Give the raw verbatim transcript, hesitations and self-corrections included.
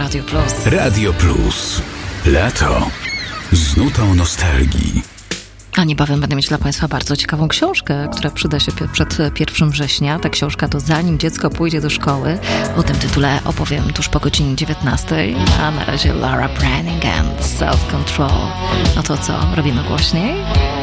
Radio Plus. Radio Plus. Lato z nutą nostalgii. A niebawem będę mieć dla Państwa bardzo ciekawą książkę, która przyda się przed pierwszym września. Ta książka to Zanim dziecko pójdzie do szkoły. O tym tytule opowiem tuż po godzinie dziewiętnastej. A na razie Laura Branigan, Self Control. No to co, robimy głośniej?